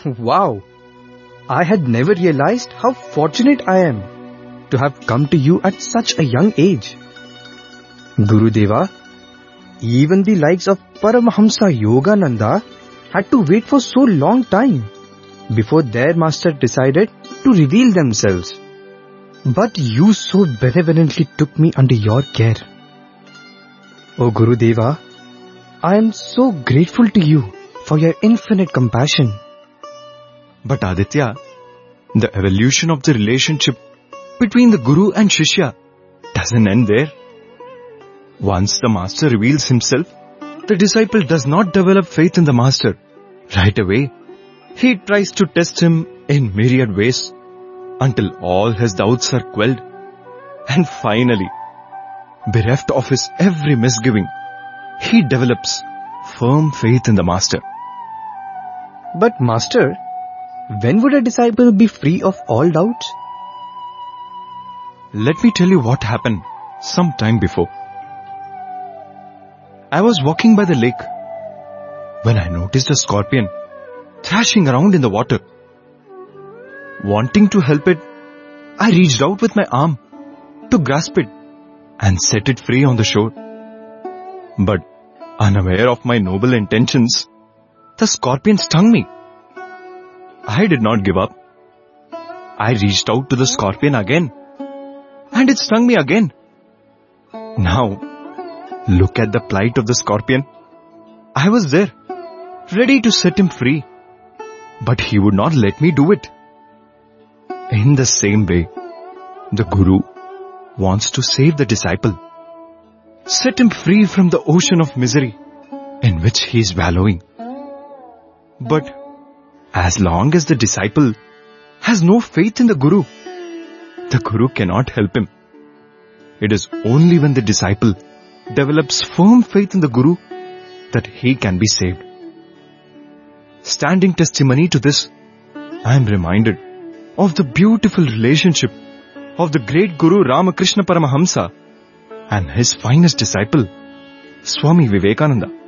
Wow! I had never realized how fortunate I am to have come to you at such a young age. Gurudeva, even the likes of Paramahamsa Yogananda had to wait for so long time before their master decided to reveal themselves. But you so benevolently took me under your care. O Gurudeva, I am so grateful to you for your infinite compassion. But Aditya, the evolution of the relationship between the Guru and Shishya doesn't end there. Once the master reveals himself, the disciple does not develop faith in the master right away. He tries to test him in myriad ways until all his doubts are quelled. And finally, bereft of his every misgiving, he develops firm faith in the master. But master, when would a disciple be free of all doubts? Let me tell you what happened some time before. I was walking by the lake when I noticed a scorpion thrashing around in the water. Wanting to help it, I reached out with my arm to grasp it and set it free on the shore. But unaware of my noble intentions, the scorpion stung me. I did not give up. I reached out to the scorpion again, and it stung me again. Now, look at the plight of the scorpion. I was there, ready to set him free, but he would not let me do it. In the same way, the Guru wants to save the disciple, set him free from the ocean of misery in which he is wallowing. But as long as the disciple has no faith in the Guru cannot help him. It is only when the disciple develops firm faith in the Guru that he can be saved. Standing testimony to this, I am reminded of the beautiful relationship of the great Guru Ramakrishna Paramahamsa and his finest disciple, Swami Vivekananda.